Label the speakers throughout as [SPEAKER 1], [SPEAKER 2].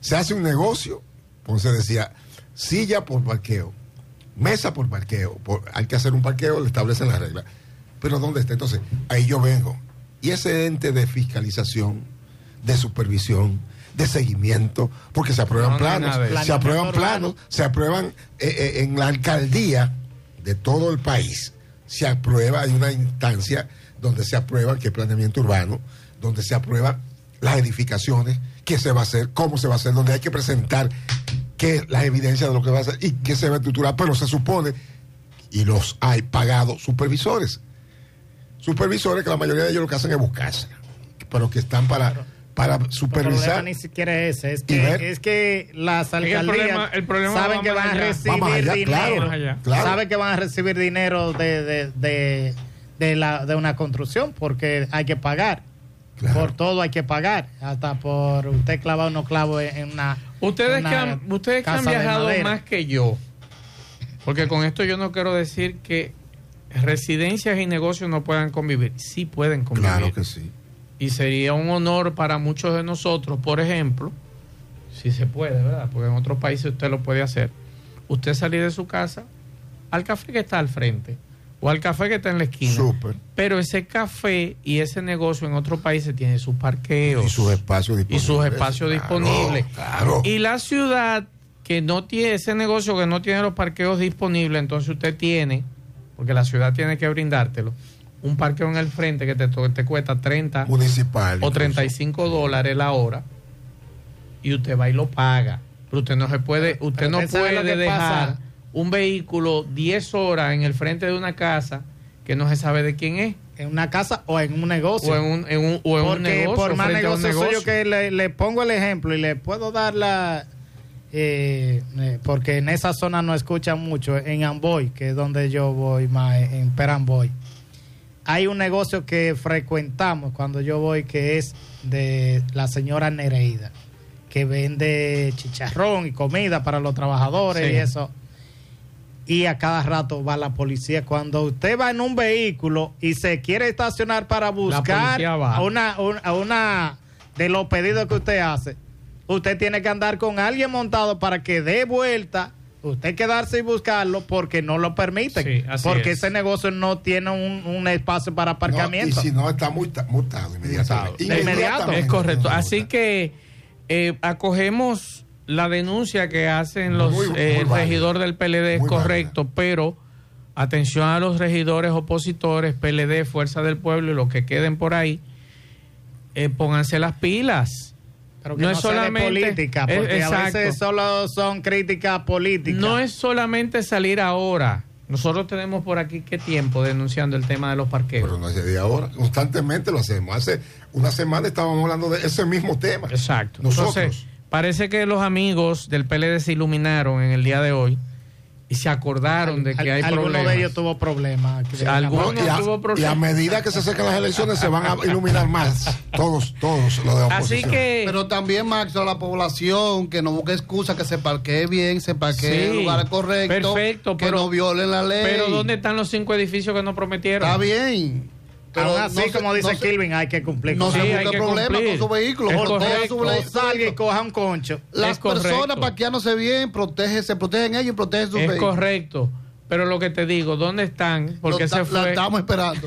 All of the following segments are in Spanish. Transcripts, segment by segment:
[SPEAKER 1] Se hace un negocio, pues se decía, silla por parqueo, mesa por parqueo, hay que hacer un parqueo, le establecen las reglas. Pero ¿dónde está? Entonces, ahí yo vengo. Y ese ente de fiscalización, de supervisión, de seguimiento, porque se aprueban planos, se aprueban en la alcaldía de todo el país, se aprueba, hay una instancia donde se aprueba qué planeamiento urbano, donde se aprueban las edificaciones, qué se va a hacer, cómo se va a hacer, donde hay que presentar las evidencias de lo que va a hacer y qué se va a estructurar, pero se supone, y los hay pagados supervisores que la mayoría de ellos lo que hacen es buscarse, pero que están para supervisar.
[SPEAKER 2] El problema ni siquiera es ese, es que las alcaldías
[SPEAKER 3] el problema
[SPEAKER 2] saben que van a recibir dinero,
[SPEAKER 1] claro.
[SPEAKER 2] saben que van a recibir dinero de una construcción, porque hay que pagar. Claro. Por todo hay que pagar, hasta por usted clavar unos clavos en una.
[SPEAKER 3] Ustedes que han viajado más que yo, porque con esto yo no quiero decir que residencias y negocios no puedan convivir. Sí pueden convivir.
[SPEAKER 1] Claro que sí.
[SPEAKER 3] Y sería un honor para muchos de nosotros, por ejemplo, si se puede, ¿verdad? Porque en otros países usted lo puede hacer. Usted salir de su casa al café que está al frente o al café que está en la esquina.
[SPEAKER 1] Súper.
[SPEAKER 3] Pero ese café y ese negocio en otros países tiene sus parqueos.
[SPEAKER 1] Y sus espacios disponibles.
[SPEAKER 3] Claro. Y la ciudad que no tiene ese negocio, que no tiene los parqueos disponibles, entonces usted tiene, porque la ciudad tiene que brindártelo, un parqueo en el frente que te cuesta 30
[SPEAKER 1] municipal
[SPEAKER 3] o $35 la hora y usted va y lo paga. Pero usted no se puede, usted no puede dejar un vehículo 10 horas en el frente de una casa que no se sabe de quién es.
[SPEAKER 2] En una casa o en un negocio.
[SPEAKER 3] O en un negocio.
[SPEAKER 2] Por más negocio suyo que le pongo el ejemplo y le puedo dar porque en esa zona no escuchan mucho, en Amboy, que es donde yo voy más, en Peramboy. Hay un negocio que frecuentamos cuando yo voy, que es de la señora Nereida, que vende chicharrón y comida para los trabajadores, sí. Y eso. Y a cada rato va la policía. Cuando usted va en un vehículo y se quiere estacionar para buscar a una de los pedidos que usted hace, usted tiene que andar con alguien montado para que dé vuelta, usted quedarse y buscarlo, porque no lo permiten, sí, porque ese negocio no tiene un espacio para aparcamiento.
[SPEAKER 1] No, y si no, está multado inmediatamente.
[SPEAKER 3] Es correcto. Así que acogemos la denuncia que hacen el regidor del PLD, es correcto, pero atención a los regidores opositores, PLD, Fuerza del Pueblo y los que queden por ahí, pónganse las pilas.
[SPEAKER 2] Pero que no es solamente política, porque a veces solo son críticas políticas.
[SPEAKER 3] No es solamente salir ahora. Nosotros tenemos por aquí qué tiempo denunciando el tema de los parqueos.
[SPEAKER 1] Pero no es de ahora, constantemente lo hacemos. Hace una semana estábamos hablando de ese mismo tema.
[SPEAKER 3] Exacto.
[SPEAKER 1] Nosotros.
[SPEAKER 3] Entonces, parece que los amigos del PLD se iluminaron en el día de hoy y se acordaron de que hay problemas.
[SPEAKER 2] Alguno de ellos tuvo problemas.
[SPEAKER 1] Y a medida que se acercan las elecciones se van a iluminar más. Todos los de oposición.
[SPEAKER 3] Así que...
[SPEAKER 4] Pero también, Max, a la población que no busque excusa, que se parquee bien, se parquee en lugares correctos.
[SPEAKER 3] Perfecto,
[SPEAKER 4] que no violen la ley.
[SPEAKER 3] Pero ¿dónde están los 5 edificios que nos prometieron?
[SPEAKER 4] Está bien.
[SPEAKER 2] Pero así como dice Kilvin, hay que cumplir.
[SPEAKER 4] No se busque problemas con su vehículo.
[SPEAKER 2] Salga y coja un concho.
[SPEAKER 4] Las personas parqueándose bien, se protegen ellos y protegen sus vehículos.
[SPEAKER 3] Es correcto. Pero lo que te digo, ¿dónde están? Porque se fue.
[SPEAKER 4] La estamos esperando.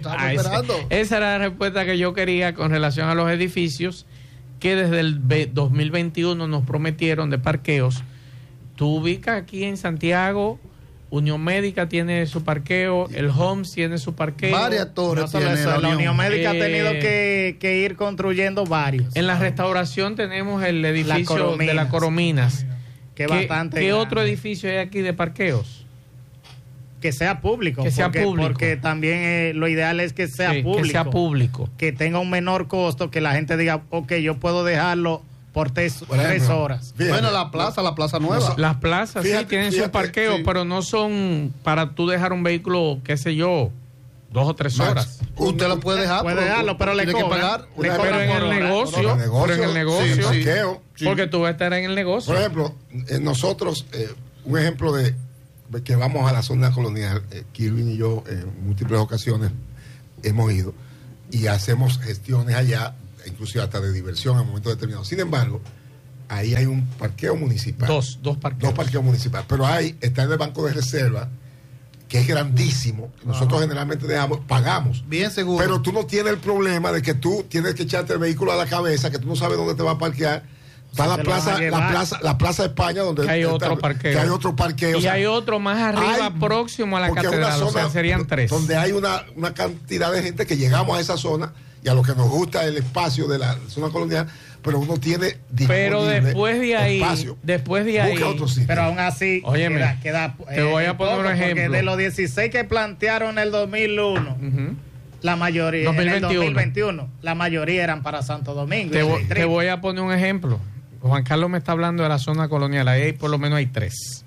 [SPEAKER 3] Esa era la respuesta que yo quería con relación a los edificios que desde el 2021 nos prometieron de parqueos. Tú ubicas aquí en Santiago, Unión Médica tiene su parqueo, el Homs tiene su parqueo.
[SPEAKER 4] Varias torres
[SPEAKER 2] tiene la Unión Médica ha tenido que ir construyendo varios.
[SPEAKER 3] En la restauración tenemos el edificio de la Corominas. ¿Qué otro edificio hay aquí de parqueos?
[SPEAKER 2] Que sea público. Porque también lo ideal es que sea público.
[SPEAKER 3] Que sea público.
[SPEAKER 2] Que tenga un menor costo, que la gente diga, ok, yo puedo dejarlo por 3 horas.
[SPEAKER 4] Bueno, la plaza nueva.
[SPEAKER 3] Las plazas tienen su parqueo, pero no son para tú dejar un vehículo, qué sé yo, 2 o 3 horas.
[SPEAKER 4] Usted lo puede dejar.
[SPEAKER 2] Puede dejarlo, pero le cobran.
[SPEAKER 3] Pero en el negocio.
[SPEAKER 1] Parqueo.
[SPEAKER 3] Porque tú vas a estar en el negocio.
[SPEAKER 1] Por ejemplo, nosotros, un ejemplo de que vamos a la zona colonial, Kirvin y yo en múltiples ocasiones hemos ido y hacemos gestiones allá, inclusive hasta de diversión en momentos determinados. Sin embargo, ahí hay un parqueo municipal.
[SPEAKER 3] Dos parqueos.
[SPEAKER 1] Dos parqueos municipales. Pero está en el banco de reserva, que es grandísimo. Nosotros generalmente pagamos.
[SPEAKER 4] Bien seguro.
[SPEAKER 1] Pero tú no tienes el problema de que tú tienes que echarte el vehículo a la cabeza, que tú no sabes dónde te va a parquear. Está la plaza de España, donde
[SPEAKER 3] que hay otro parqueo.
[SPEAKER 1] Que hay otro parqueo.
[SPEAKER 3] Y hay otro más arriba, próximo a la catedral. O sea, serían 3.
[SPEAKER 1] Donde hay una cantidad de gente que llegamos a esa zona y a lo que nos gusta el espacio de la zona colonial, pero uno tiene disponible.
[SPEAKER 3] Pero después de ahí,
[SPEAKER 1] espacio.
[SPEAKER 2] Otro sitio. Pero aún así,
[SPEAKER 3] óyeme,
[SPEAKER 2] queda
[SPEAKER 3] te voy a poner un ejemplo.
[SPEAKER 2] Porque de los 16 que plantearon en el 2001, la mayoría,
[SPEAKER 3] 2021.
[SPEAKER 2] en el 2021, la mayoría eran para Santo Domingo.
[SPEAKER 3] Te voy a poner un ejemplo. Juan Carlos me está hablando de la zona colonial. Ahí por lo menos hay 3.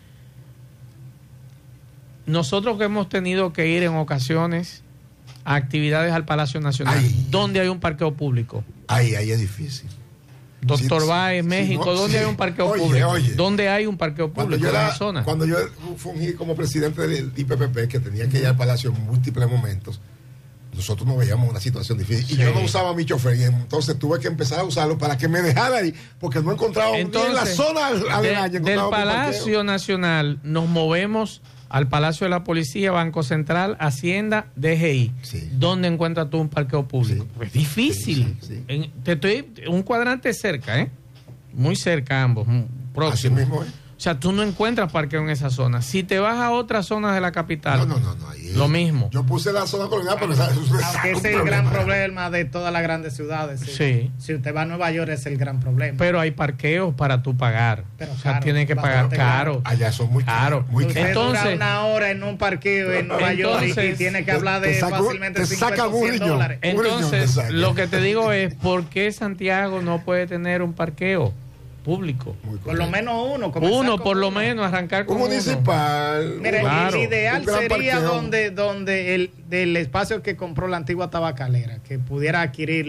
[SPEAKER 3] Nosotros que hemos tenido que ir en ocasiones a actividades al Palacio Nacional, ¿dónde hay un parqueo público?
[SPEAKER 1] Ahí es difícil.
[SPEAKER 3] Doctor Báez, México, ¿dónde hay un parqueo público? ¿Dónde hay un parqueo público en la zona?
[SPEAKER 1] Cuando yo fungí como presidente del IPPP, que tenía que ir al Palacio en múltiples momentos, nosotros nos veíamos en una situación difícil. Y yo no usaba mi chofer, y entonces tuve que empezar a usarlo para que me dejara ahí, porque no encontraba ni en la zona aledaña.
[SPEAKER 3] Del Palacio Nacional nos movemos al Palacio de la Policía, Banco Central, Hacienda, DGI. Sí. ¿Dónde encuentras tú un parqueo público? Sí. Es difícil. Sí. Un cuadrante cerca, muy cerca ambos, próximos.
[SPEAKER 1] Así mismo,
[SPEAKER 3] O sea, tú no encuentras parqueo en esa zona. Si te vas a otras zonas de la capital,
[SPEAKER 1] no, ahí
[SPEAKER 3] lo mismo.
[SPEAKER 1] Yo puse la zona colonial, pero
[SPEAKER 2] aunque es el gran problema de todas las grandes ciudades.
[SPEAKER 3] Sí.
[SPEAKER 2] Si usted va a Nueva York es el gran problema.
[SPEAKER 3] Pero hay parqueos para tú pagar.
[SPEAKER 2] Pero
[SPEAKER 3] o sea, tienes que pagar caro.
[SPEAKER 1] Allá son muy caros.
[SPEAKER 2] Usted dura una hora en un parqueo en Nueva York y tiene que hablar de fácilmente $50-$100.
[SPEAKER 3] Entonces, lo que te digo es, ¿por qué Santiago no puede tener un parqueo público?
[SPEAKER 2] Por lo menos uno.
[SPEAKER 3] Por lo menos arrancar con
[SPEAKER 1] municipal.
[SPEAKER 2] Mira, claro. El ideal sería donde el espacio que compró la antigua tabacalera, que pudiera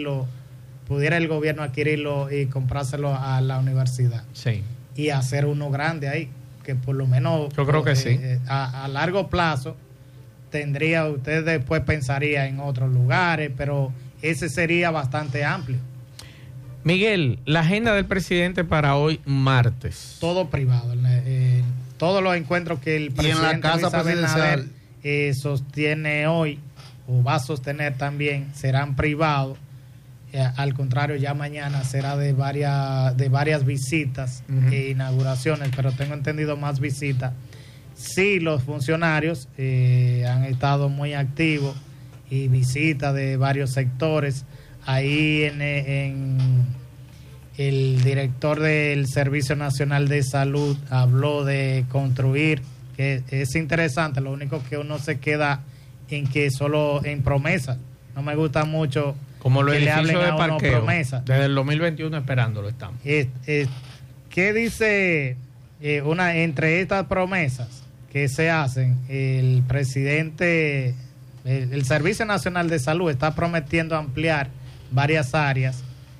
[SPEAKER 2] el gobierno adquirirlo y comprárselo a la universidad.
[SPEAKER 3] Sí.
[SPEAKER 2] Y hacer uno grande ahí, que por lo menos
[SPEAKER 3] yo creo que sí.
[SPEAKER 2] A largo plazo usted después pensaría en otros lugares, pero ese sería bastante amplio.
[SPEAKER 3] Miguel, la agenda del presidente para hoy martes.
[SPEAKER 2] Todo privado. Todos los encuentros que el presidente
[SPEAKER 4] en la casa presidencial
[SPEAKER 2] sostiene hoy o va a sostener también serán privados. Al contrario, ya mañana será de varias visitas e inauguraciones, pero tengo entendido más visitas. Sí, los funcionarios han estado muy activos y visitas de varios sectores. Ahí en el director del Servicio Nacional de Salud habló de construir, que es interesante, lo único que uno se queda en que solo en promesas. No me gusta mucho
[SPEAKER 3] como los edificios de parqueo.
[SPEAKER 2] Promesas.
[SPEAKER 3] Desde el 2021 esperándolo estamos.
[SPEAKER 2] ¿Qué dice entre estas promesas que se hacen? El presidente, el Servicio Nacional de Salud está prometiendo ampliar varias áreas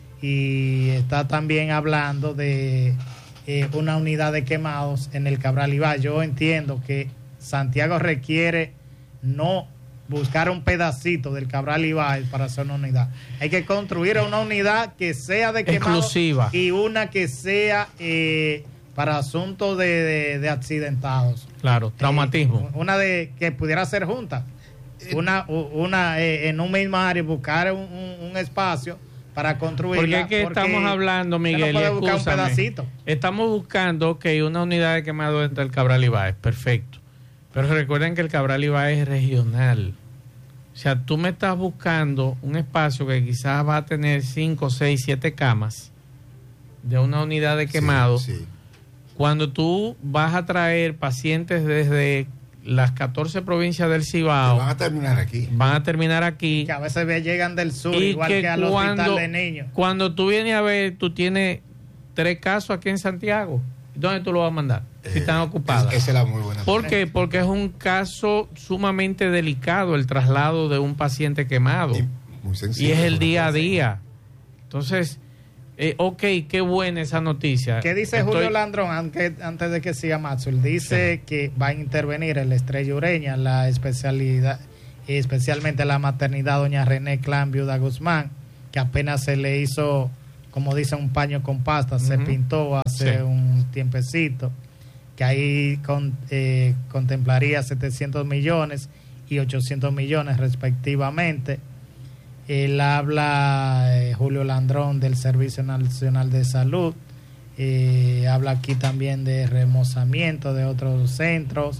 [SPEAKER 2] y está también hablando de una unidad de quemados en el Cabral Ibáez. Yo entiendo que Santiago requiere no buscar un pedacito del Cabral Ibáez para hacer una unidad. Hay que construir una unidad que sea de quemados
[SPEAKER 3] exclusiva
[SPEAKER 2] y una que sea para asuntos de accidentados.
[SPEAKER 3] Claro, traumatismo.
[SPEAKER 2] Una de que pudiera ser junta. Una en un mismo área, buscar un espacio para construirla.
[SPEAKER 3] Porque es que estamos hablando, Miguel,
[SPEAKER 2] no puede buscar un pedacito.
[SPEAKER 3] Estamos buscando que una unidad de quemado entre el Cabral Ibáez, perfecto. Pero recuerden que el Cabral Ibáez es regional. O sea, tú me estás buscando un espacio que quizás va a tener 5, 6, 7 camas de una unidad de quemado. Sí. Cuando tú vas a traer pacientes desde las 14 provincias del Cibao,
[SPEAKER 1] van a terminar aquí.
[SPEAKER 2] Que a veces llegan del sur, igual que al hospital de niños.
[SPEAKER 3] Cuando tú vienes a ver, tú tienes 3 casos aquí en Santiago. ¿Dónde tú lo vas a mandar? Si están ocupadas.
[SPEAKER 1] Esa es la muy buena.
[SPEAKER 3] ¿Por qué? Porque es un caso sumamente delicado el traslado de un paciente quemado.
[SPEAKER 1] Muy sencillo,
[SPEAKER 3] y es el día a día. Entonces, ok, qué buena esa noticia.
[SPEAKER 2] ¿Qué dice Julio Landrón antes de que siga Maxwell? Dice que va a intervenir en la Estrella Ureña, la especialidad, especialmente la maternidad doña René Clan Viuda Guzmán, que apenas se le hizo como dicen, un paño con pasta. Se pintó hace un tiempecito, que ahí contemplaría 700 millones y 800 millones respectivamente. Él habla, Julio Landrón, del Servicio Nacional de Salud. Habla aquí también de remozamiento de otros centros.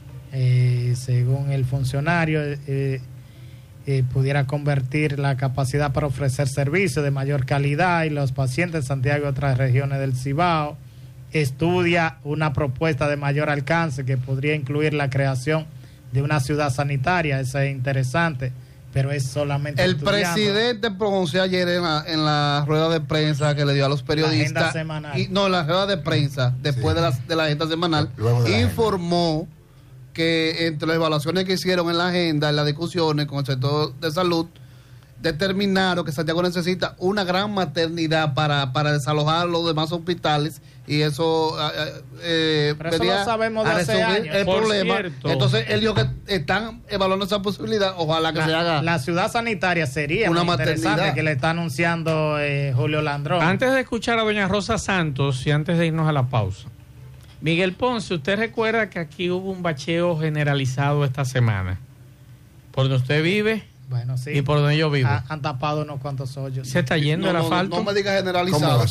[SPEAKER 2] Según el funcionario, pudiera convertir la capacidad para ofrecer servicios de mayor calidad y los pacientes de Santiago y otras regiones del Cibao. Estudia una propuesta de mayor alcance que podría incluir la creación de una ciudad sanitaria. Eso es interesante, pero es solamente
[SPEAKER 4] el
[SPEAKER 2] estudiando.
[SPEAKER 4] Presidente pronunció ayer en la rueda de prensa que le dio a los periodistas.
[SPEAKER 2] La agenda semanal.
[SPEAKER 4] La rueda de prensa, después de la agenda semanal, informó que entre las evaluaciones que hicieron en la agenda, en las discusiones con el sector de salud, determinaron que Santiago necesita una gran maternidad para desalojar los demás hospitales, y eso
[SPEAKER 2] pero eso lo sabemos de hace años.
[SPEAKER 4] El
[SPEAKER 3] Por
[SPEAKER 4] problema.
[SPEAKER 3] cierto.
[SPEAKER 4] Entonces él dijo que están evaluando esa posibilidad. Ojalá que se haga
[SPEAKER 2] la ciudad sanitaria sería
[SPEAKER 4] una
[SPEAKER 2] muy interesante,
[SPEAKER 4] maternidad
[SPEAKER 2] que le está anunciando Julio Landrón.
[SPEAKER 3] Antes de escuchar a doña Rosa Santos y antes de irnos a la pausa, Miguel Ponce, usted recuerda que aquí hubo un bacheo generalizado esta semana, por donde usted vive.
[SPEAKER 2] Bueno, sí.
[SPEAKER 3] Y por donde yo vivo.
[SPEAKER 2] Han tapado unos cuantos hoyos.
[SPEAKER 3] Se está yendo el asfalto.
[SPEAKER 4] No me digas generalizado.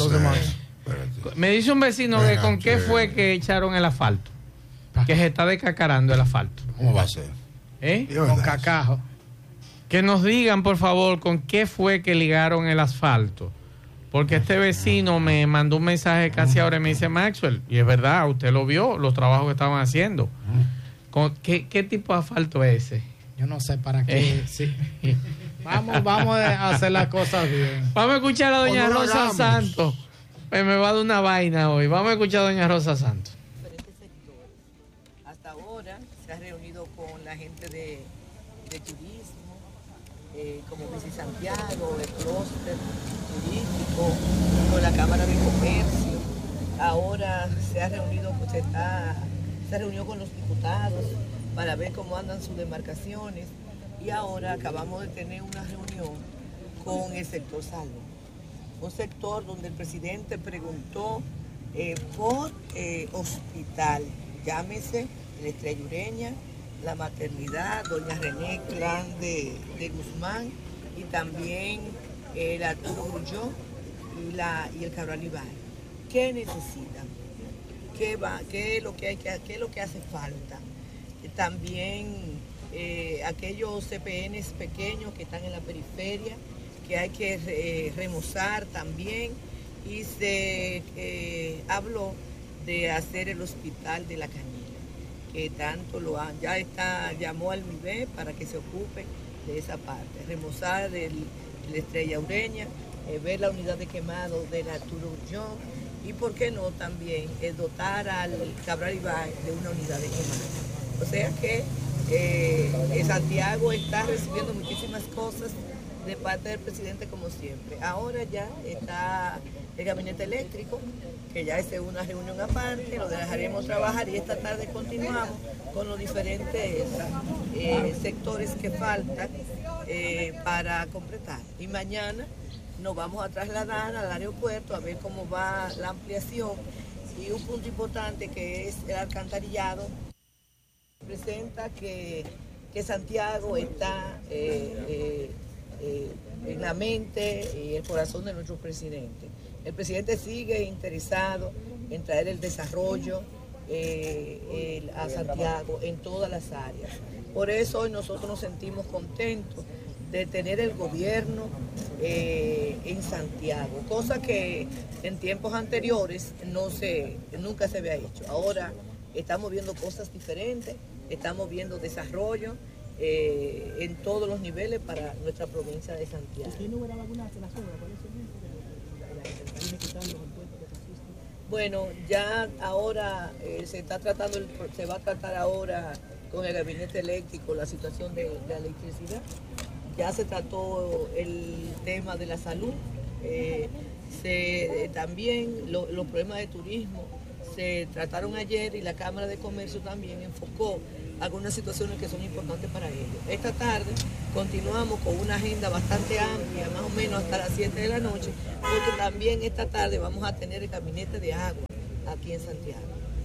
[SPEAKER 3] Me dice un vecino que con qué fue que echaron el asfalto. Que se está descacarando el asfalto.
[SPEAKER 1] ¿Cómo va a ser?
[SPEAKER 2] Con cacajo.
[SPEAKER 3] Que nos digan, por favor, con qué fue que ligaron el asfalto. Porque este vecino me mandó un mensaje casi ahora y me dice: Maxwell, y es verdad, usted lo vio, los trabajos que estaban haciendo. ¿Qué tipo de asfalto es ese?
[SPEAKER 2] Yo no sé para qué. Sí. Vamos a hacer las cosas bien.
[SPEAKER 3] Vamos a escuchar a doña Rosa Santos. Pues me va a dar una vaina hoy. Vamos a escuchar a doña Rosa Santos.
[SPEAKER 5] Diferentes sectores. Hasta ahora se ha reunido con la gente de turismo, como Bici Santiago, el clúster turístico, con la Cámara de Comercio. Ahora se ha reunido, se reunió con los diputados para ver cómo andan sus demarcaciones, y ahora acabamos de tener una reunión con el sector salud, un sector donde el presidente preguntó por hospital, llámese la Estrella Ureña, la maternidad, doña René Clan de Guzmán, y también el Arturo Grullón y el Cabral Ibai. ¿Qué necesitan? ¿Qué es lo que hace falta? También aquellos CPNs pequeños que están en la periferia, que hay que remozar también, y se habló de hacer el hospital de La Cañita, que tanto lo han, llamó al MIBE para que se ocupe de esa parte, remozar la Estrella Ureña, ver la unidad de quemado del Arturo Grullón, y por qué no también dotar al Cabral Ibai de una unidad de quemado. O sea que Santiago está recibiendo muchísimas cosas de parte del presidente, como siempre. Ahora ya está el gabinete eléctrico, que ya es una reunión aparte, lo dejaremos trabajar, y esta tarde continuamos con los diferentes sectores que faltan para completar. Y mañana nos vamos a trasladar al aeropuerto a ver cómo va la ampliación, y un punto importante que es el alcantarillado. Presenta que Santiago está en la mente y el corazón de nuestro presidente. El presidente sigue interesado en traer el desarrollo a Santiago en todas las áreas. Por eso hoy nosotros nos sentimos contentos de tener el gobierno en Santiago, cosa que en tiempos anteriores nunca se había hecho. Ahora estamos viendo cosas diferentes, estamos viendo desarrollo en todos los niveles para nuestra provincia de Santiago. Bueno, ya ahora se va a tratar ahora con el gabinete eléctrico la situación de la electricidad. Ya se trató el tema de la salud, también los problemas de turismo se trataron ayer y la Cámara de Comercio también enfocó algunas situaciones que son importantes para ellos. Esta tarde continuamos con una agenda bastante amplia, más o menos hasta las 7 de la noche, porque también esta tarde vamos a tener el gabinete de agua aquí en Santiago.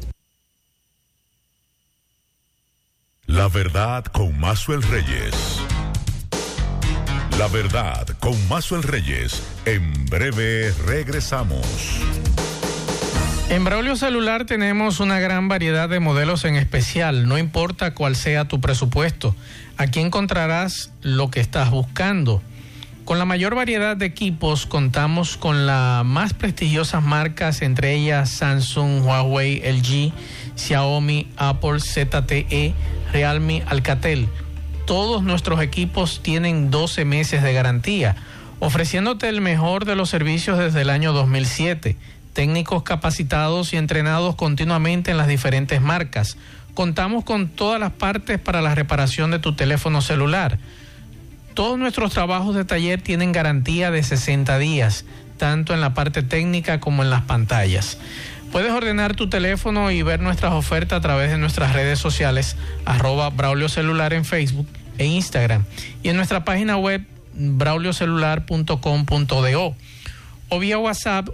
[SPEAKER 6] La verdad con Maxwell Reyes. La verdad con Maxwell Reyes. En breve regresamos.
[SPEAKER 3] En Braulio Celular tenemos una gran variedad de modelos en especial, no importa cuál sea tu presupuesto. Aquí encontrarás lo que estás buscando. Con la mayor variedad de equipos contamos con las más prestigiosas marcas, entre ellas Samsung, Huawei, LG, Xiaomi, Apple, ZTE, Realme, Alcatel. Todos nuestros equipos tienen 12 meses de garantía, ofreciéndote el mejor de los servicios desde el año 2007. Técnicos capacitados y entrenados continuamente en las diferentes marcas. Contamos con todas las partes para la reparación de tu teléfono celular. Todos nuestros trabajos de taller tienen garantía de 60 días, tanto en la parte técnica como en las pantallas. Puedes ordenar tu teléfono y ver nuestras ofertas a través de nuestras redes sociales, @Braulio Celular en Facebook e Instagram, y en nuestra página web brauliocelular.com.do. o vía WhatsApp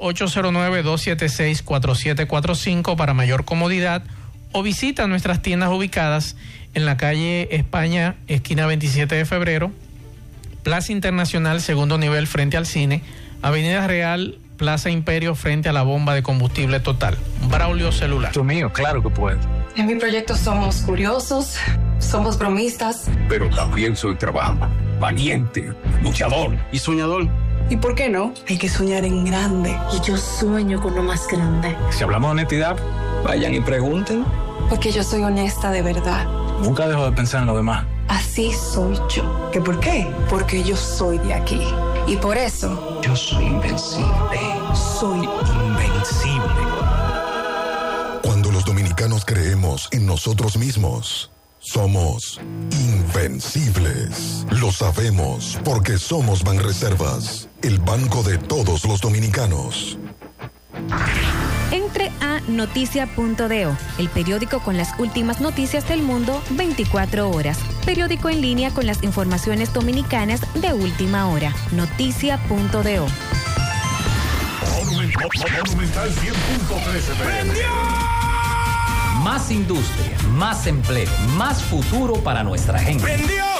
[SPEAKER 3] 809-276-4745 para mayor comodidad, o visita nuestras tiendas ubicadas en la calle España, esquina 27 de febrero, Plaza Internacional, segundo nivel frente al cine, Avenida Real, Plaza Imperio frente a la bomba de combustible Total. Braulio Celular.
[SPEAKER 7] Tú mío, claro que puedo.
[SPEAKER 8] En mi proyecto somos curiosos, somos bromistas.
[SPEAKER 7] Pero también soy trabajador, valiente, luchador y soñador.
[SPEAKER 8] ¿Y por qué no? Hay que soñar en grande.
[SPEAKER 9] Y yo sueño con lo más grande.
[SPEAKER 7] Si hablamos de honestidad, vayan y pregunten.
[SPEAKER 8] Porque yo soy honesta de verdad.
[SPEAKER 7] Nunca dejo de pensar en lo demás.
[SPEAKER 8] Así soy yo. ¿Qué por qué? Porque yo soy de aquí. Y por eso...
[SPEAKER 7] Yo soy invencible.
[SPEAKER 8] Soy
[SPEAKER 7] invencible.
[SPEAKER 10] Cuando los dominicanos creemos en nosotros mismos, somos invencibles. Lo sabemos porque somos Banreservas, el banco de todos los dominicanos.
[SPEAKER 11] Entre a noticia.do, el periódico con las últimas noticias del mundo 24 horas. Periódico en línea con las informaciones dominicanas de última hora. Noticia.do.
[SPEAKER 6] Monumental 100.13
[SPEAKER 12] ¡Prendió! Más industria, más empleo, más futuro para nuestra gente.
[SPEAKER 6] ¡Prendió!